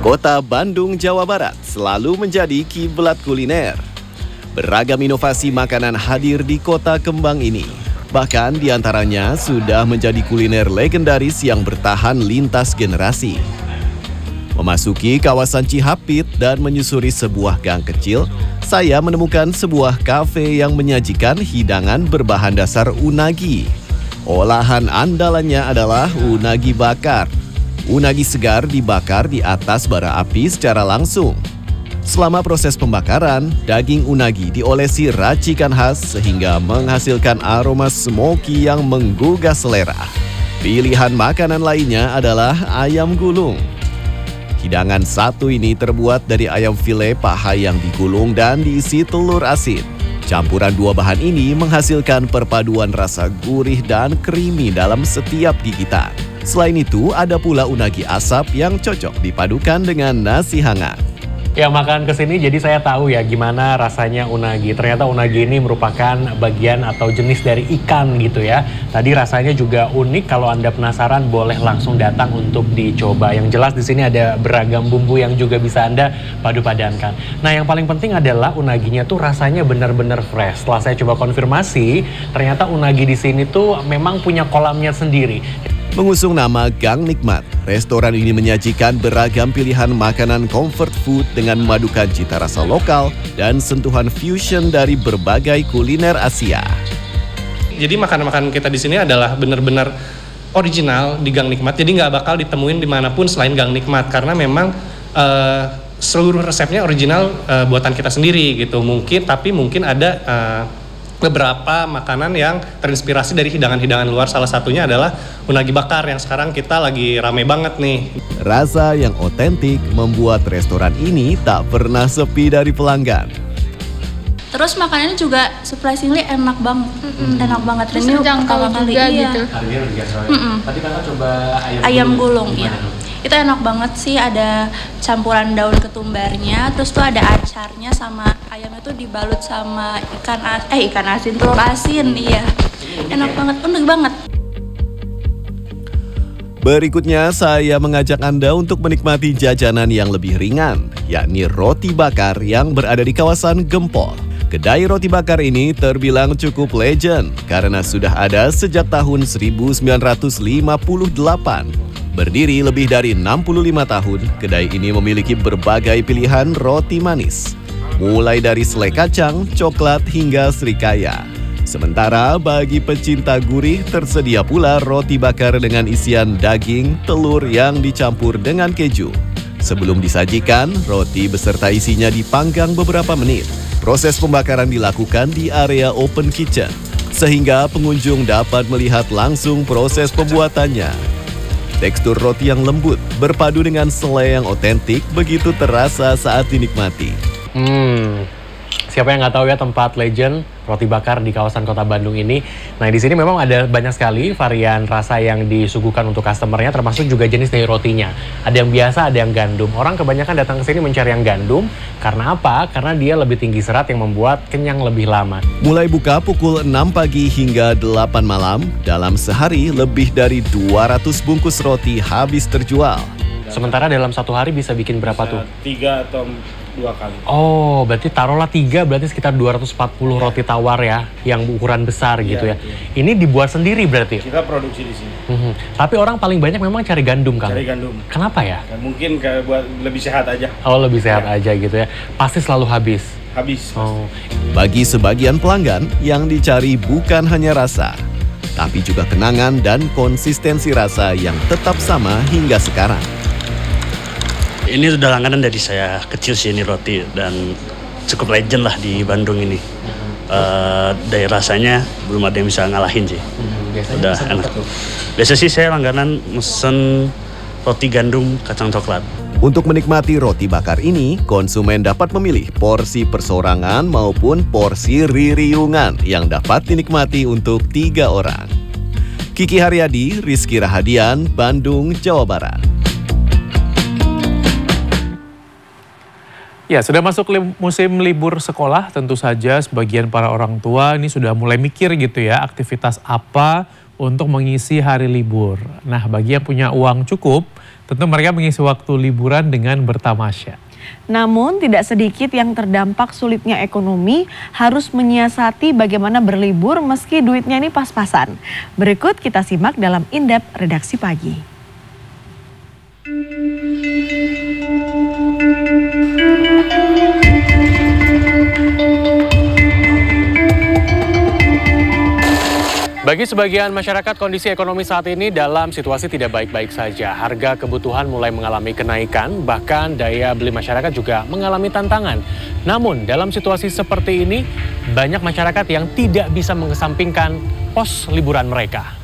Kota Bandung, Jawa Barat selalu menjadi kiblat kuliner. Beragam inovasi makanan hadir di kota kembang ini. Bahkan diantaranya sudah menjadi kuliner legendaris yang bertahan lintas generasi. Memasuki kawasan Cihapit dan menyusuri sebuah gang kecil, saya menemukan sebuah kafe yang menyajikan hidangan berbahan dasar unagi. Olahan andalannya adalah unagi bakar. Unagi segar dibakar di atas bara api secara langsung. Selama proses pembakaran, daging unagi diolesi racikan khas sehingga menghasilkan aroma smoky yang menggugah selera. Pilihan makanan lainnya adalah ayam gulung. Hidangan satu ini terbuat dari ayam file paha yang digulung dan diisi telur asin. Campuran dua bahan ini menghasilkan perpaduan rasa gurih dan creamy dalam setiap gigitan. Selain itu, ada pula unagi asap yang cocok dipadukan dengan nasi hangat. Ya, makan kesini jadi saya tahu ya gimana rasanya unagi. Ternyata unagi ini merupakan bagian atau jenis dari ikan gitu ya. Tadi rasanya juga unik, kalau Anda penasaran boleh langsung datang untuk dicoba. Yang jelas di sini ada beragam bumbu yang juga bisa Anda padu-padankan. Nah, yang paling penting adalah unaginya tuh rasanya benar-benar fresh. Setelah saya coba konfirmasi, ternyata unagi di sini tuh memang punya kolamnya sendiri. Mengusung nama Gang Nikmat, restoran ini menyajikan beragam pilihan makanan comfort food dengan memadukan cita rasa lokal dan sentuhan fusion dari berbagai kuliner Asia. Jadi makanan-makanan kita di sini adalah benar-benar original di Gang Nikmat. Jadi nggak bakal ditemuin dimanapun selain Gang Nikmat karena memang seluruh resepnya original buatan kita sendiri gitu. Tapi mungkin ada beberapa makanan yang terinspirasi dari hidangan-hidangan luar. Salah satunya adalah unagi bakar yang sekarang kita lagi rame banget nih. Rasa yang otentik membuat restoran ini tak pernah sepi dari pelanggan. Terus makanannya juga surprisingly enak banget. Enak banget. Terus jangkau juga gitu. Harganya lebih biasa. Tadi kakak coba ayam gulung ya. Itu enak banget sih, ada campuran daun ketumbarnya, terus tuh ada acarnya sama ayamnya tuh dibalut sama ikan asin, telur asin, iya. Enak banget, unik banget. Berikutnya saya mengajak Anda untuk menikmati jajanan yang lebih ringan, yakni roti bakar yang berada di kawasan Gempol. Kedai roti bakar ini terbilang cukup legend karena sudah ada sejak tahun 1958. Berdiri lebih dari 65 tahun, kedai ini memiliki berbagai pilihan roti manis. Mulai dari selai kacang, coklat, hingga srikaya. Sementara bagi pecinta gurih, tersedia pula roti bakar dengan isian daging, telur yang dicampur dengan keju. Sebelum disajikan, roti beserta isinya dipanggang beberapa menit. Proses pembakaran dilakukan di area open kitchen, sehingga pengunjung dapat melihat langsung proses pembuatannya. Tekstur roti yang lembut berpadu dengan selai yang otentik begitu terasa saat dinikmati. Siapa yang nggak tahu ya tempat legend roti bakar di kawasan Kota Bandung ini. Nah, di sini memang ada banyak sekali varian rasa yang disuguhkan untuk customernya, termasuk juga jenis dari rotinya. Ada yang biasa, ada yang gandum. Orang kebanyakan datang ke sini mencari yang gandum. Karena apa? Karena dia lebih tinggi serat yang membuat kenyang lebih lama. Mulai buka pukul 6 pagi hingga 8 malam, dalam sehari lebih dari 200 bungkus roti habis terjual. Sementara dalam satu hari bisa bikin berapa tuh? 3 atau 2 kali. Oh, berarti taruhlah 3, berarti sekitar 240 roti tawar ya, yang ukuran besar gitu ya. Betul. Ini dibuat sendiri berarti? Kita produksi di sini. Tapi orang paling banyak memang cari gandum kan? Cari gandum. Kenapa ya? Mungkin buat lebih sehat aja. Oh, lebih sehat aja gitu ya. Pasti selalu habis? Habis. Oh. Bagi sebagian pelanggan, yang dicari bukan hanya rasa, tapi juga kenangan dan konsistensi rasa yang tetap sama hingga sekarang. Ini sudah langganan dari saya kecil sih ini roti dan cukup legend lah di Bandung ini. Dari rasanya belum ada yang bisa ngalahin sih. Udah enak. Biasa sih saya langganan mesen roti gandum kacang coklat. Untuk menikmati roti bakar ini, konsumen dapat memilih porsi persorangan maupun porsi ririungan yang dapat dinikmati untuk 3 orang. Kiki Haryadi, Rizky Rahadian, Bandung, Jawa Barat. Ya, sudah masuk musim libur sekolah, tentu saja sebagian para orang tua ini sudah mulai mikir gitu ya, aktivitas apa untuk mengisi hari libur. Nah, bagi yang punya uang cukup, tentu mereka mengisi waktu liburan dengan bertamasya. Namun tidak sedikit yang terdampak sulitnya ekonomi harus menyiasati bagaimana berlibur meski duitnya ini pas-pasan. Berikut kita simak dalam In-Depth Redaksi Pagi. Bagi sebagian masyarakat, kondisi ekonomi saat ini dalam situasi tidak baik-baik saja. Harga kebutuhan mulai mengalami kenaikan, bahkan daya beli masyarakat juga mengalami tantangan. Namun, dalam situasi seperti ini, banyak masyarakat yang tidak bisa mengesampingkan pos liburan mereka.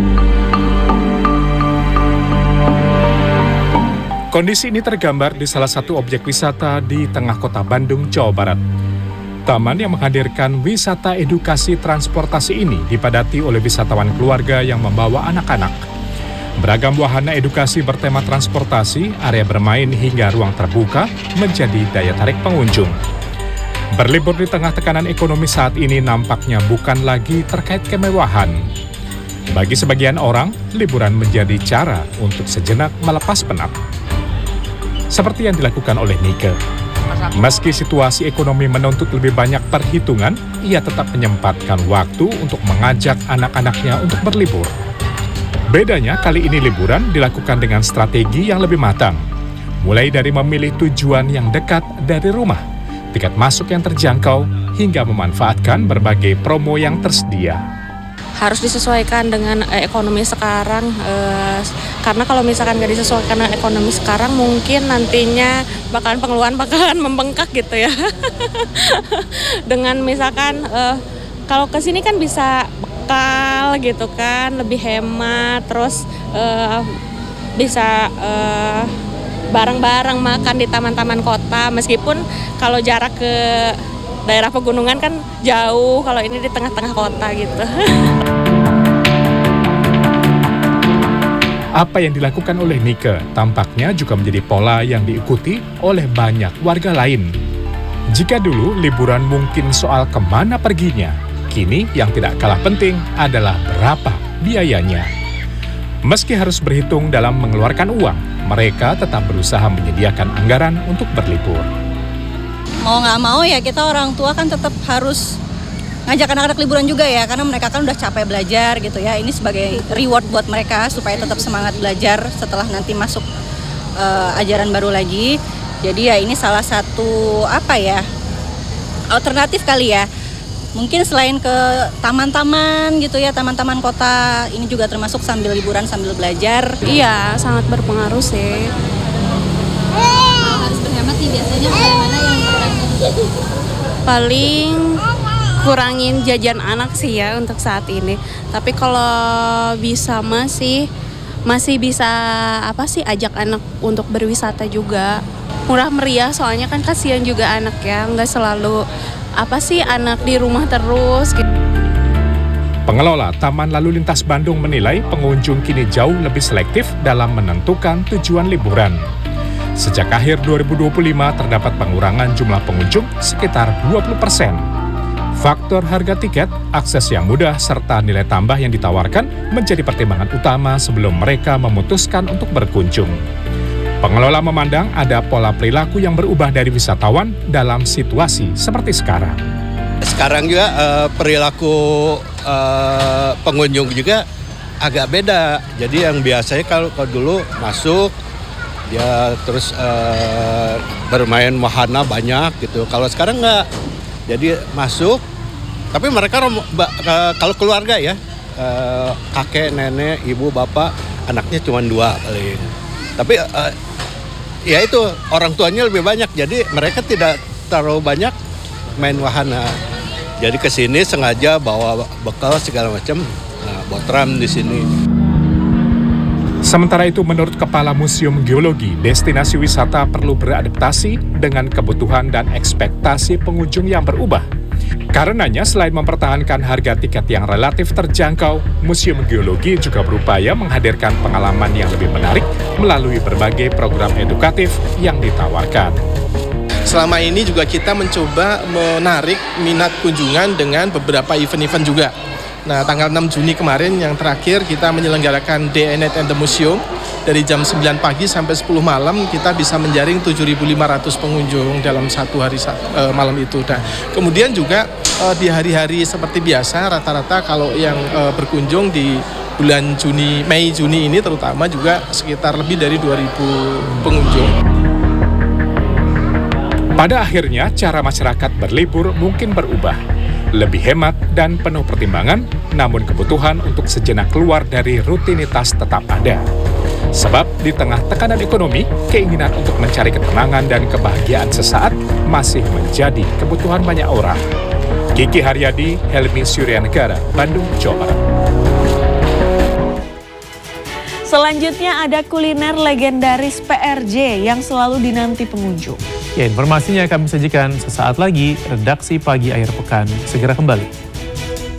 Kondisi ini tergambar di salah satu objek wisata di tengah kota Bandung, Jawa Barat. Taman yang menghadirkan wisata edukasi transportasi ini dipadati oleh wisatawan keluarga yang membawa anak-anak. Beragam wahana edukasi bertema transportasi, area bermain hingga ruang terbuka menjadi daya tarik pengunjung. Berlibur di tengah tekanan ekonomi saat ini nampaknya bukan lagi terkait kemewahan. Bagi sebagian orang, liburan menjadi cara untuk sejenak melepas penat. Seperti yang dilakukan oleh Nike. Meski situasi ekonomi menuntut lebih banyak perhitungan, ia tetap menyempatkan waktu untuk mengajak anak-anaknya untuk berlibur. Bedanya kali ini liburan dilakukan dengan strategi yang lebih matang. Mulai dari memilih tujuan yang dekat dari rumah, tiket masuk yang terjangkau, hingga memanfaatkan berbagai promo yang tersedia. Harus disesuaikan dengan ekonomi sekarang, karena kalau misalkan nggak disesuaikan dengan ekonomi sekarang mungkin nantinya pengeluaran bakalan membengkak gitu ya. Dengan misalkan kalau kesini kan bisa bekal gitu kan, lebih hemat, terus bisa bareng-bareng makan di taman-taman kota, meskipun kalau jarak ke daerah pegunungan kan jauh, kalau ini di tengah-tengah kota gitu. Apa yang dilakukan oleh Nike tampaknya juga menjadi pola yang diikuti oleh banyak warga lain. Jika dulu liburan mungkin soal kemana perginya, kini yang tidak kalah penting adalah berapa biayanya. Meski harus berhitung dalam mengeluarkan uang, mereka tetap berusaha menyediakan anggaran untuk berlibur. Mau nggak mau ya kita orang tua kan tetap harus ngajak anak-anak liburan juga ya, karena mereka kan udah capek belajar gitu ya. Ini sebagai reward buat mereka supaya tetap semangat belajar setelah nanti masuk ajaran baru lagi. Jadi ya ini salah satu alternatif kali ya. Mungkin selain ke taman-taman gitu ya, taman-taman kota, ini juga termasuk sambil liburan sambil belajar. Iya, sangat berpengaruh sih. Harus berhemat nih, biasanya bagaimana yang Paling kurangin jajan anak sih ya untuk saat ini. Tapi kalau bisa masih bisa ajak anak untuk berwisata juga. Murah meriah soalnya kan kasihan juga anak ya, nggak selalu anak di rumah terus gitu. Pengelola Taman Lalu Lintas Bandung menilai pengunjung kini jauh lebih selektif dalam menentukan tujuan liburan. Sejak akhir 2025 terdapat pengurangan jumlah pengunjung sekitar 20%. Faktor harga tiket, akses yang mudah, serta nilai tambah yang ditawarkan menjadi pertimbangan utama sebelum mereka memutuskan untuk berkunjung. Pengelola memandang ada pola perilaku yang berubah dari wisatawan dalam situasi seperti sekarang. Sekarang juga perilaku pengunjung juga agak beda. Jadi yang biasanya kalau dulu masuk, ya terus bermain wahana banyak gitu. Kalau sekarang enggak. Jadi masuk, tapi mereka kalau keluarga ya, kakek, nenek, ibu, bapak, anaknya cuma 2 paling. Tapi ya itu orang tuanya lebih banyak, jadi mereka tidak terlalu banyak main wahana. Jadi ke sini sengaja bawa bekal segala macam, botram di sini. Sementara itu, menurut Kepala Museum Geologi, destinasi wisata perlu beradaptasi dengan kebutuhan dan ekspektasi pengunjung yang berubah. Karenanya, selain mempertahankan harga tiket yang relatif terjangkau, Museum Geologi juga berupaya menghadirkan pengalaman yang lebih menarik melalui berbagai program edukatif yang ditawarkan. selama ini juga kita mencoba menarik minat kunjungan dengan beberapa event-event juga. Nah, tanggal 6 Juni kemarin yang terakhir kita menyelenggarakan Day and Night at the Museum. Dari jam 9 pagi sampai 10 malam kita bisa menjaring 7.500 pengunjung dalam satu hari malam itu. Nah, kemudian juga di hari-hari seperti biasa rata-rata kalau yang berkunjung di bulan Mei Juni ini terutama juga sekitar lebih dari 2.000 pengunjung. Pada akhirnya cara masyarakat berlibur mungkin berubah. Lebih hemat dan penuh pertimbangan, namun kebutuhan untuk sejenak keluar dari rutinitas tetap ada. Sebab di tengah tekanan ekonomi, keinginan untuk mencari ketenangan dan kebahagiaan sesaat masih menjadi kebutuhan banyak orang. Kiki Haryadi, Helmi Suryanegara, Bandung, Jawa Barat. Selanjutnya ada kuliner legendaris PRJ yang selalu dinanti pengunjung. Ya, informasinya kami sajikan sesaat lagi. Redaksi Pagi Akhir Pekan segera kembali.